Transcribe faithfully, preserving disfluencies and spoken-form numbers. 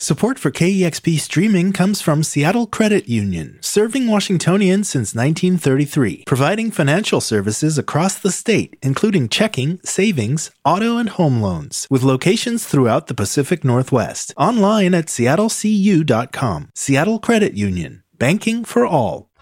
Support for K E X P streaming comes from Seattle Credit Union, serving Washingtonians since nineteen thirty-three, providing financial services across the state, including checking, savings, auto, and home loans, with locations throughout the Pacific Northwest. Online at seattle c u dot com. Seattle Credit Union, banking for all.